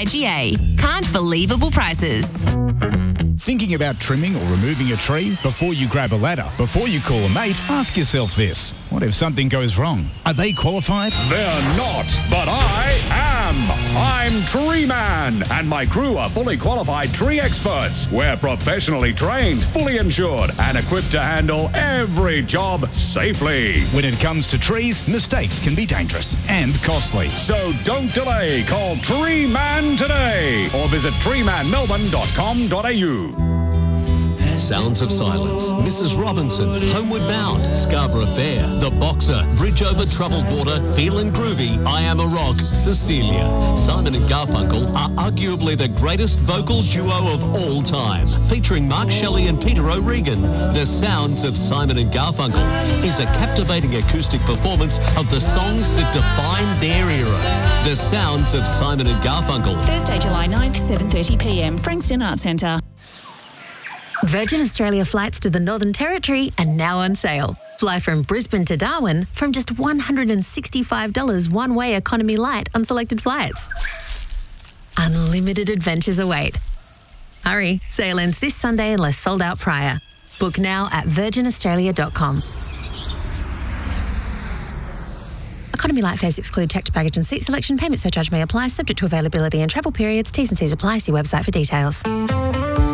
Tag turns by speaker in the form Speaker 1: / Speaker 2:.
Speaker 1: IGA. Can't believable prices.
Speaker 2: Thinking about trimming or removing a tree? Before you grab a ladder, before you call a mate, ask yourself this. What if something goes wrong? Are they qualified?
Speaker 3: They're not, but I am. I'm Tree Man, and my crew are fully qualified tree experts. We're professionally trained, fully insured, and equipped to handle every job safely.
Speaker 2: When it comes to trees, mistakes can be dangerous and costly.
Speaker 3: So don't delay. Call Tree Man today or visit treemanmelbourne.com.au.
Speaker 4: Sounds of Silence, Mrs. Robinson, Homeward Bound, Scarborough Fair, The Boxer, Bridge Over Troubled Water, Feelin' Groovy, I Am a Rock, Cecilia. Simon and Garfunkel are arguably the greatest vocal duo of all time. Featuring Mark Shelley and Peter O'Regan, The Sounds of Simon and Garfunkel is a captivating acoustic performance of the songs that define their era. The Sounds of Simon and Garfunkel.
Speaker 5: Thursday, July 9th, 7:30pm, Frankston Arts Centre.
Speaker 6: Virgin Australia flights to the Northern Territory are now on sale. Fly from Brisbane to Darwin from just $165 one-way economy light on selected flights. Unlimited adventures await. Hurry, sale ends this Sunday unless sold out prior. Book now at virginaustralia.com. Economy light fares exclude tax, baggage and seat selection. Payment surcharge may apply, subject to availability and travel periods. T's and C's apply. See website for details.